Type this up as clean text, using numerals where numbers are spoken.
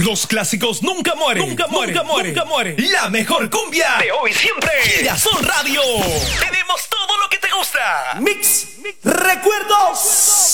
Los clásicos nunca mueren. Nunca mueren. Nunca mueren. Nunca mueren. La mejor cumbia de hoy siempre. Girasol Radio. Tenemos todo lo que te gusta. Mix Recuerdos.